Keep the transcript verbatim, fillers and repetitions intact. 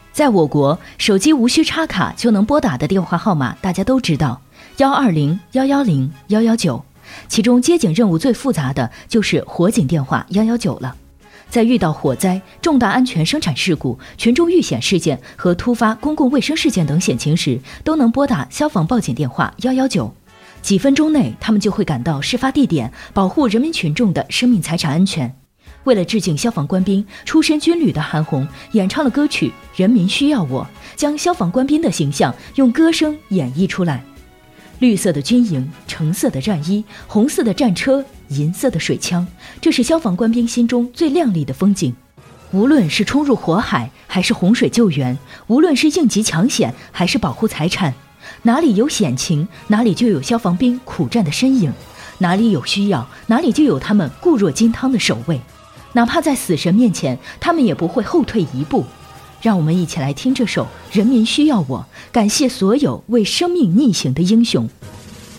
在我国，手机无需插卡就能拨打的电话号码大家都知道，一二零、一一零、一一九，其中接警任务最复杂的就是火警电话一一九了。在遇到火灾、重大安全生产事故、群众遇险事件和突发公共卫生事件等险情时，都能拨打消防报警电话一一九。几分钟内，他们就会赶到事发地点，保护人民群众的生命财产安全。为了致敬消防官兵，出身军旅的韩红演唱了歌曲《人民需要我》，将消防官兵的形象用歌声演绎出来。绿色的军营，橙色的战衣，红色的战车，银色的水枪，这是消防官兵心中最亮丽的风景。无论是冲入火海，还是洪水救援，无论是应急抢险，还是保护财产，哪里有险情，哪里就有消防兵苦战的身影；哪里有需要，哪里就有他们固若金汤的守卫。哪怕在死神面前，他们也不会后退一步。让我们一起来听这首《人民需要我》，感谢所有为生命逆行的英雄。